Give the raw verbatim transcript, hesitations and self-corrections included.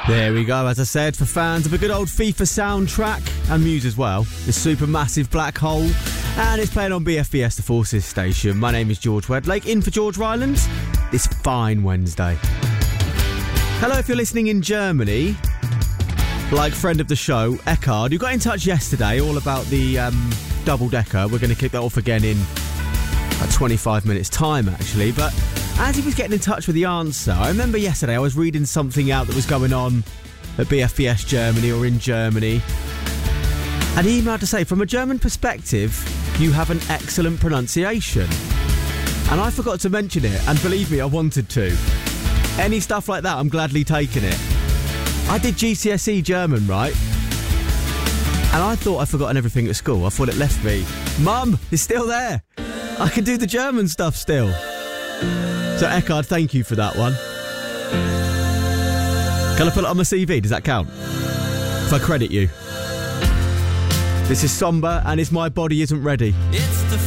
There we go, as I said, for fans of a good old FIFA soundtrack, and Muse as well, the Supermassive Black Hole, and it's playing on B F B S, the Forces station. My name is George Wedlake, in for George Rylands, this fine Wednesday. Hello if you're listening in Germany, like friend of the show, Eckhard, who got in touch yesterday all about the um, double-decker. We're going to kick that off again in about twenty-five minutes time, actually, but as he was getting in touch with the answer, I remember yesterday I was reading something out that was going on at B F B S Germany or in Germany, and he emailed to say, from a German perspective, you have an excellent pronunciation. And I forgot to mention it, and believe me, I wanted to. Any stuff like that, I'm gladly taking it. I did G C S E German, right? And I thought I'd forgotten everything at school. I thought it left me. Mum, it's still there. I can do the German stuff still. So, Eckhard, thank you for that one. Can I put it on my C V? Does that count? If I credit you. This is Somber, and it's My Body Isn't Ready. It's the